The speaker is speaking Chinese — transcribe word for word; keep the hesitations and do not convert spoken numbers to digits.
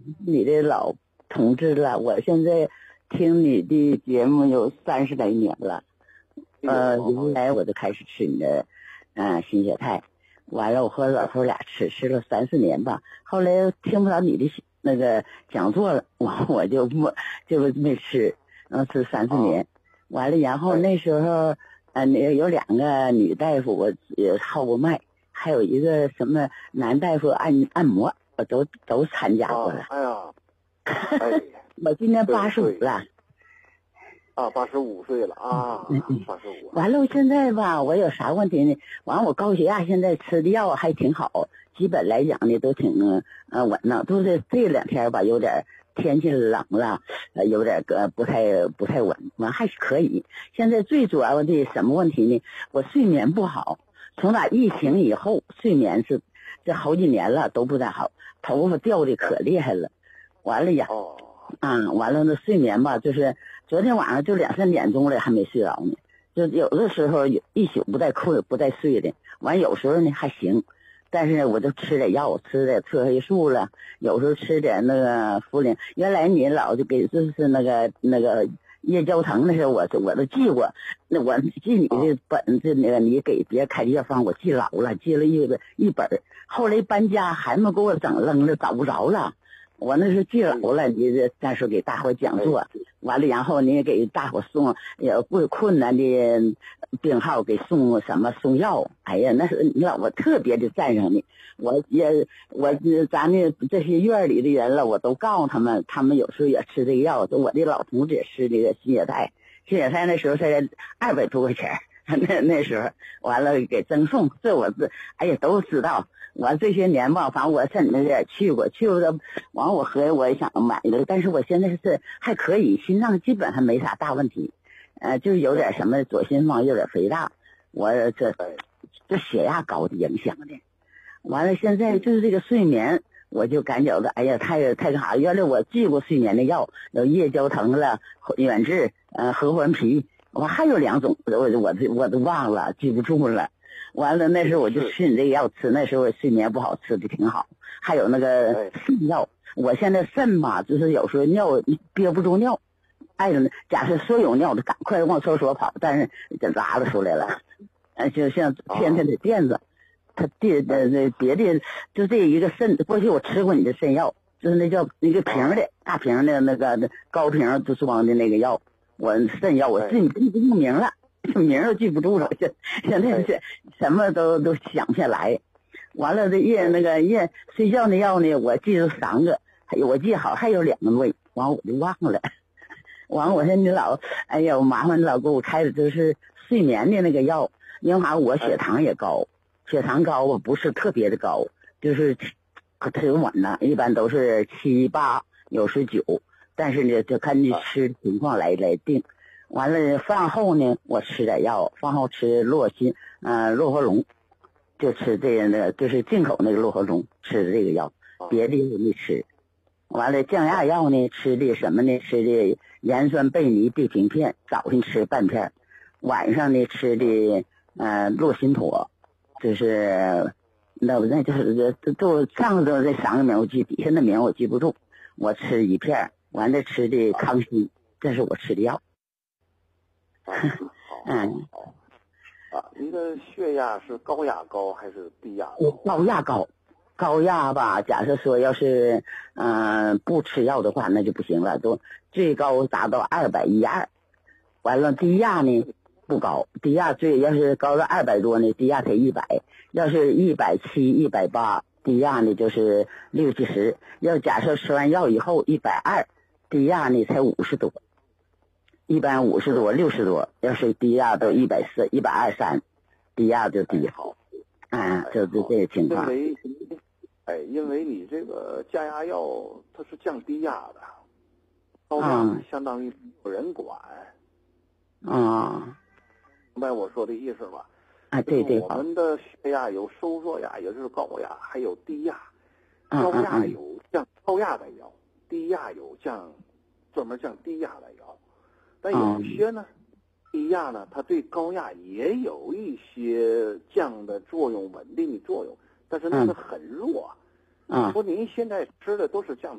你的老同志了，我现在听你的节目有三十来年了，呃，原来我就开始吃你的，嗯、呃，心血肽，完了我和老头俩吃吃了三四年吧，后来听不着你的那个讲座了，我我就不就没吃，嗯，吃三四年，完了然后那时候，呃，那有两个女大夫，我也号过脉，还有一个什么男大夫按按摩，我都都参加过了。 哎呀，哎， 我今年八十五了。 啊，八十五岁了啊，八十五。 完了，现在吧，我有啥问题呢？完了，我高血压现在吃的药还挺好，基本来讲呢都挺呃稳当。都是这两天吧，有点天气冷了，呃，有点呃不太不太稳，完还是可以。现在最主要的什么问题呢？我睡眠不好，从打疫情以后，睡眠是这好几年了都不太好，头发掉的可厉害了。完了呀。 哦。 嗯，完了那睡眠吧，就是昨天晚上就两三点钟了还没睡着呢，就有的时候一宿不带困不带睡的，完有时候呢还行，但是我就吃点药，吃点褪黑素了，有时候吃点那个茯苓。原来你老就给就是那个那个叶胶藤的时候，我我都记过，那我记你的本子那个你给别人开的药方我记牢了，记了一个一本，后来搬家还没给我整扔了，找不着了。我那是记牢了，你这但是给大伙讲座，完了然后你也给大伙送有不困难的病号给送什么送药，哎呀，那是你让我特别的赞赏你，我也我咱那这些院里的人了，我都告诉他们，他们有时候也吃这个药，我的老同志也吃这个心血肽，心血肽那时候才二百多块钱，那那时候完了给赠送，这我这哎呀都知道。我这些年吧，反正我上你那点去过，去过的，完我合计我也想买一个，但是我现在是还可以，心脏基本上没啥大问题，呃，就是有点什么左心房有点肥大，我这这血压高的影响的。完了现在就是这个睡眠，我就感觉到哎呀太太干啥？原来我记过睡眠的药，有叶胶藤了、远志、呃合欢皮，我还有两种，我我我都忘了，记不住了。完了那时候我就吃你这个药吃，那时候睡眠不好，吃的挺好。还有那个肾药，我现在肾吧，就是有时候尿憋不住尿，哎，假设说有尿就赶快往厕所跑，但是就拉了出来了。呃，就像天天的垫子，他垫的那别的就这一个肾，过去我吃过你的肾药，就是那叫一个瓶的大瓶的那个高瓶就装的那个药，我肾药我自己记不住名了。名都记不住了，现现在是什么都都想不下来。完了，这夜那个夜睡觉那药呢，我记住三个，还有我记好还有两个味，完我就忘了。完我说你老，哎呀，我麻烦你老给我开的就是睡眠的那个药，因为啥我血糖也高，血糖高我不是特别的高，就是挺稳的，一般都是七八，有时九，但是呢就看你吃情况来来定。完了饭后呢我吃点药，饭后吃洛心呃洛活龙，就吃这个那个就是进口那个洛活龙，吃的这个药，别的药没吃。完了降压药呢吃的什么呢？吃的盐酸贝尼地平片，早上吃半片，晚上呢吃的呃洛心妥，就是那那就是都上头这三个名我记，底下的名我记不住，我吃一片，完了吃的康熙，这是我吃的药。 嗯，啊，您的血压是高压高还是低压高？ 高压高，高压吧。假设说要是嗯、呃、不吃药的话，那就不行了，都最高达到二百一二。完了低压呢不高，低压最要是高到二百多呢，低压才一百；要是一百七、一百八，低压呢就是六七十。要假设吃完药以后一百二，低压呢才五十多。一般五十多、六十多，要是低压都一百四、一百二三，低压就低好，啊，就是这个情况。 因为，哎，因为你这个降压药它是降低压的，高压相当于有人管。 啊， 明白我说的意思吧？ 啊，对对。 我们的血压有收缩压，也就是高压，还有低压。高压有降高压的药，低压有降专门降低压的药。但有些呢，低压呢，它对高压也有一些降的作用、稳定的作用，但是那个很弱。 嗯， 说您现在吃的都是降